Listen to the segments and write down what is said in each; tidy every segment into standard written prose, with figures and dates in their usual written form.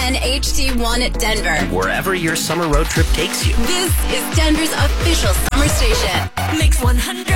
and HD1 Denver. Wherever your summer road trip takes you. This is Denver's official summer station. Mix 100.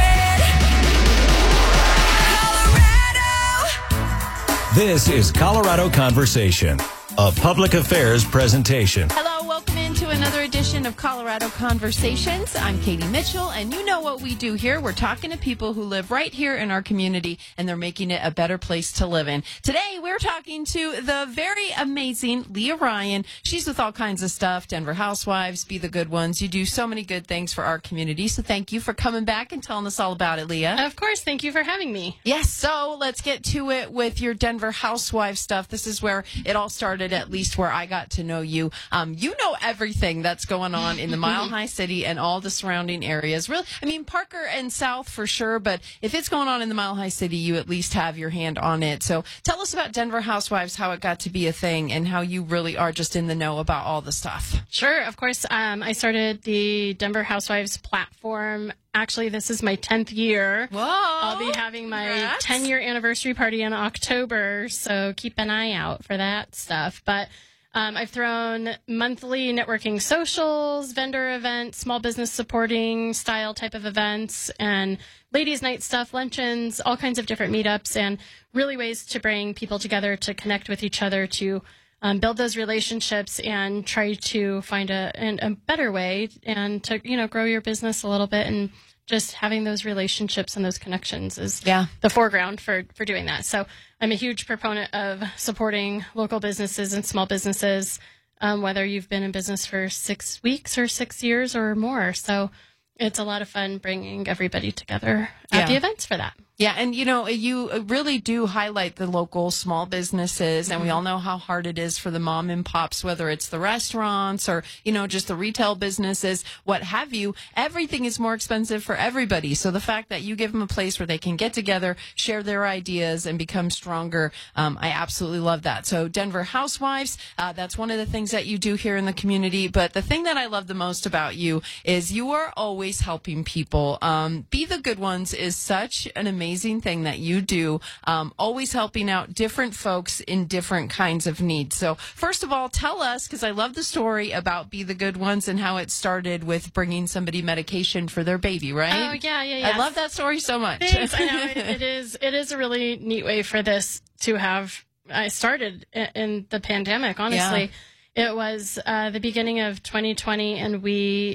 Colorado. This is Colorado Conversation, a public affairs presentation. Hello, welcome into another edition of Colorado Conversations. I'm Katie Mitchell, and you know what we do here. We're talking to people who live right here in our community, and they're making it a better place to live in. Today, we're talking to the very amazing Leah Ryan. She's with all kinds of stuff, Denver Housewives, Be the Good Ones. You do so many good things for our community, so thank you for coming back and telling us all about it, Leah. Of course, thank you for having me. Yes, so let's get to it with your Denver Housewives stuff. This is where it all started, at least where I got to know you. You know everything that's going on in the Mile High City and all the surrounding areas. Really, I mean, Parker and South for sure, but if it's going on in the Mile High City, you at least have your hand on it. So tell us about Denver Housewives, how it got to be a thing, and how you really are just in the know about all the stuff. Sure, of course. I started the Denver Housewives platform. Actually, this is my 10th year. Whoa! I'll be having my 10-year anniversary party in October, so keep an eye out for that stuff. But I've thrown monthly networking socials, vendor events, small business supporting style type of events, and ladies' night stuff, luncheons, all kinds of different meetups, and really ways to bring people together to connect with each other, to build those relationships and try to find a better way and to, grow your business a little bit. And just having those relationships and those connections is the foreground for doing that. So I'm a huge proponent of supporting local businesses and small businesses, whether you've been in business for 6 weeks or 6 years or more. So it's a lot of fun bringing everybody together at the events for that. Yeah, and you really do highlight the local small businesses, and we all know how hard it is for the mom and pops, whether it's the restaurants or, just the retail businesses, what have you. Everything is more expensive for everybody. So the fact that you give them a place where they can get together, share their ideas, and become stronger, I absolutely love that. So Denver Housewives, that's one of the things that you do here in the community. But the thing that I love the most about you is you are always helping people. Be the Good Ones is such an amazing thing that you do, always helping out different folks in different kinds of needs. So first of all, tell us, because I love the story about Be the Good Ones and how it started with bringing somebody medication for their baby, right? Oh, yeah. I love that story so much. Thanks. I know it is a really neat way for this to have. I started in the pandemic, honestly. Yeah. It was the beginning of 2020, and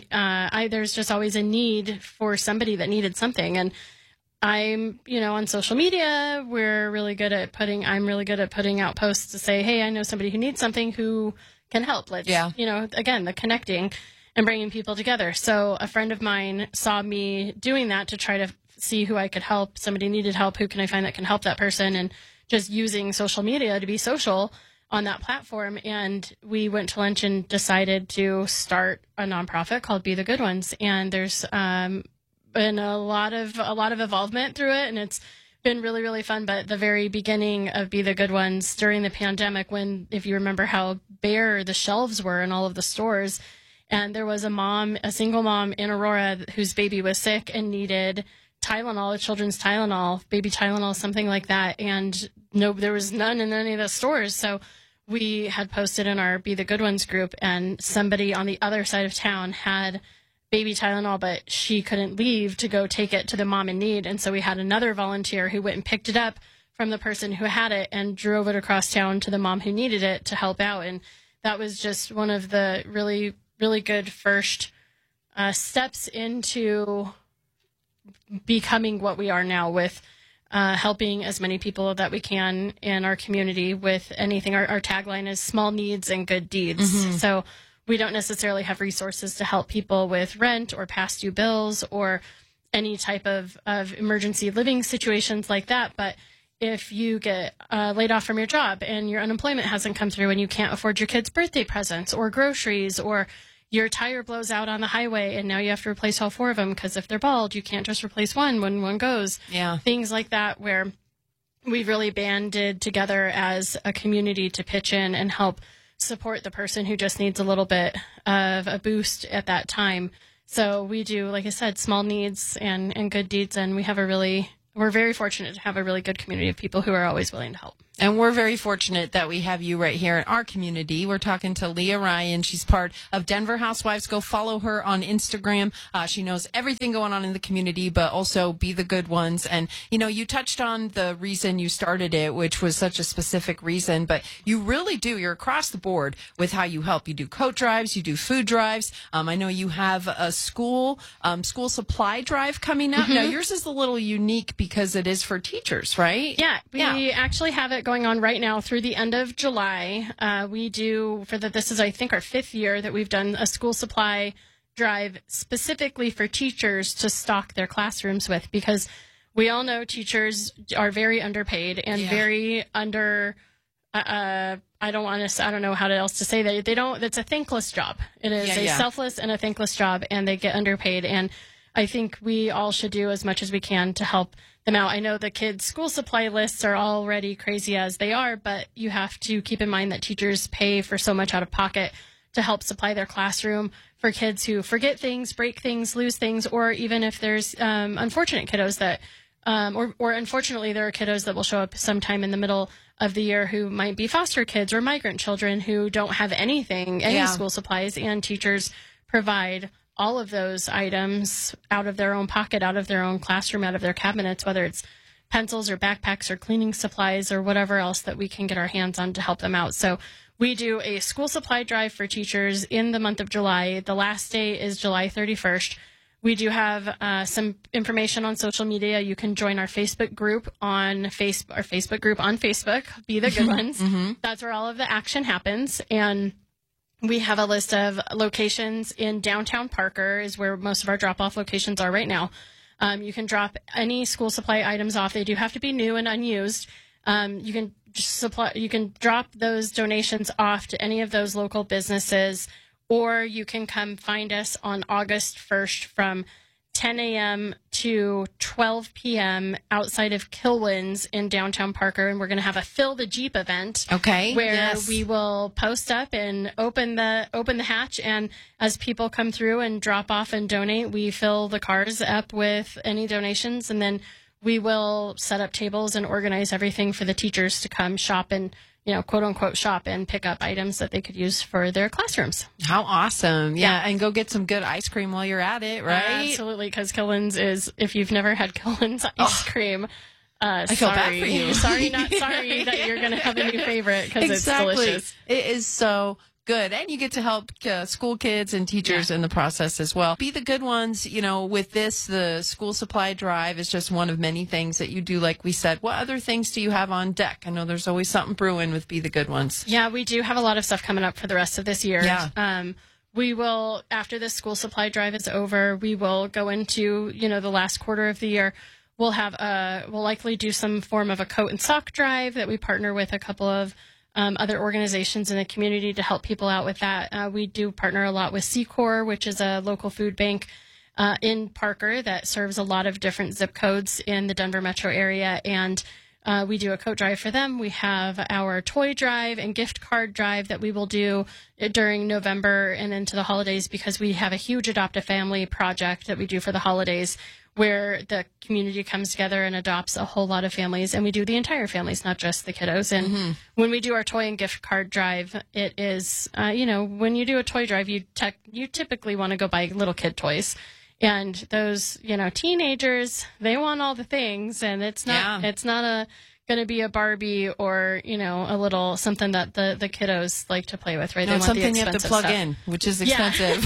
there's just always a need for somebody that needed something. And I'm, on social media, I'm really good at putting out posts to say, hey, I know somebody who needs something, who can help. Let's, again, the connecting and bringing people together. So a friend of mine saw me doing that to try to see who I could help. Somebody needed help. Who can I find that can help that person? And just using social media to be social on that platform. And we went to lunch and decided to start a nonprofit called Be the Good Ones. And there's, been a lot of involvement through it, and it's been really, really fun. But the very beginning of Be the Good Ones during the pandemic, when, if you remember how bare the shelves were in all of the stores, and there was a single mom in Aurora whose baby was sick and needed Tylenol, a children's Tylenol, baby Tylenol, something like that, and there was none in any of the stores. So we had posted in our Be the Good Ones group, and somebody on the other side of town had baby Tylenol, but she couldn't leave to go take it to the mom in need. And so we had another volunteer who went and picked it up from the person who had it and drove it across town to the mom who needed it to help out. And that was just one of the really, really good first steps into becoming what we are now, with helping as many people that we can in our community with anything. Our tagline is small needs and good deeds. Mm-hmm. So we don't necessarily have resources to help people with rent or past due bills or any type of emergency living situations like that. But if you get laid off from your job and your unemployment hasn't come through and you can't afford your kids' birthday presents or groceries, or your tire blows out on the highway and now you have to replace all 4 of them, because if they're bald, you can't just replace one when one goes. Yeah. Things like that, where we've really banded together as a community to pitch in and help support the person who just needs a little bit of a boost at that time. So we do, like I said, small needs and good deeds, and we're very fortunate to have a really good community of people who are always willing to help. And we're very fortunate that we have you right here in our community. We're talking to Leah Ryan. She's part of Denver Housewives. Go follow her on Instagram. She knows everything going on in the community, but also Be the Good Ones. And, you know, you touched on the reason you started it, which was such a specific reason, but you really do. You're across the board with how you help. You do coat drives, you do food drives. I know you have a school supply drive coming up. Now, yours is a little unique because it is for teachers, right? Yeah, we actually have it going on right now through the end of July. We do, this is, I think, our 5th year that we've done a school supply drive specifically for teachers to stock their classrooms with, because we all know teachers are very underpaid and very under, I don't know how else to say that. It's a thankless job. It is a selfless and a thankless job, and they get underpaid. And I think we all should do as much as we can to help them out. I know the kids' school supply lists are already crazy as they are, but you have to keep in mind that teachers pay for so much out of pocket to help supply their classroom for kids who forget things, break things, lose things, or even if there's unfortunate kiddos that, or unfortunately there are kiddos that will show up sometime in the middle of the year who might be foster kids or migrant children who don't have any school supplies, and teachers provide all of those items out of their own pocket, out of their own classroom, out of their cabinets, whether it's pencils or backpacks or cleaning supplies or whatever else that we can get our hands on to help them out. So we do a school supply drive for teachers in the month of July. The last day is July 31st. We do have some information on social media. You can join our Facebook group on Facebook, Be the Good Ones. That's where all of the action happens. And we have a list of locations in downtown Parker is where most of our drop-off locations are right now. You can drop any school supply items off. They do have to be new and unused. You can drop those donations off to any of those local businesses, or you can come find us on August 1st from 10 a.m. to 12 p.m. outside of Kilwins in downtown Parker, and we're going to have a Fill the Jeep event. Okay. Where we will post up and open the hatch, and as people come through and drop off and donate, we fill the cars up with any donations, and then we will set up tables and organize everything for the teachers to come shop and, quote unquote shop and pick up items that they could use for their classrooms. How awesome. Yeah. And go get some good ice cream while you're at it, right? Absolutely. Because Kilwins is, if you've never had Kilwins ice cream, I feel bad for you. Sorry, not sorry that you're going to have a new favorite, because it's delicious. It is so good. And you get to help school kids and teachers in the process as well. Be the Good Ones. With this, the school supply drive is just one of many things that you do, like we said. What other things do you have on deck? I know there's always something brewing with Be the Good Ones. Yeah, we do have a lot of stuff coming up for the rest of this year. Yeah. We will, after this school supply drive is over, we will go into, the last quarter of the year. We'll likely do some form of a coat and sock drive that we partner with a couple of other organizations in the community to help people out with that. We do partner a lot with Secor, which is a local food bank in Parker that serves a lot of different zip codes in the Denver metro area. And we do a coat drive for them. We have our toy drive and gift card drive that we will do during November and into the holidays, because we have a huge Adopt a Family project that we do for the holidays, where the community comes together and adopts a whole lot of families, and we do the entire families, not just the kiddos. And when we do our toy and gift card drive, it is, when you do a toy drive, you typically want to go buy little kid toys. And those, teenagers, they want all the things, and it's not going to be a Barbie or, a little something that the kiddos like to play with, right? No, they want something the you have to plug in, which is expensive.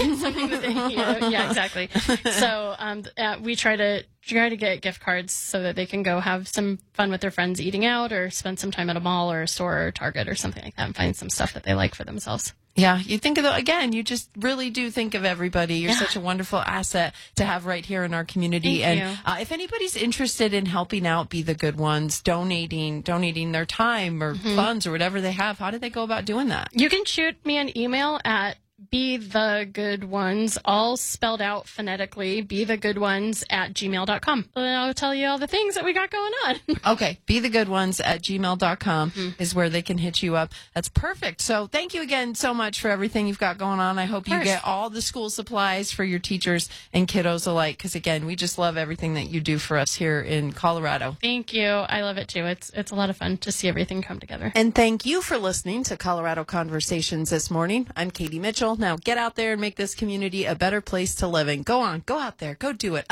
Yeah, exactly. So we try to get gift cards so that they can go have some fun with their friends eating out, or spend some time at a mall or a store or Target or something like that, and find some stuff that they like for themselves. Yeah, you think of you just really do think of everybody. You're such a wonderful asset to have right here in our community. Thank you. If anybody's interested in helping out Be the Good Ones, donating their time or funds or whatever they have, how do they go about doing that? You can shoot me an email at Be the Good Ones, all spelled out phonetically, bethegoodones@gmail.com. And I'll tell you all the things that we got going on. Okay. bethegoodones@gmail.com is where they can hit you up. That's perfect. So thank you again so much for everything you've got going on. I hope you get all the school supplies for your teachers and kiddos alike. Because again, we just love everything that you do for us here in Colorado. Thank you. I love it too. It's a lot of fun to see everything come together. And thank you for listening to Colorado Conversations this morning. I'm Katie Mitchell. Now get out there and make this community a better place to live in. Go on, go out there, go do it.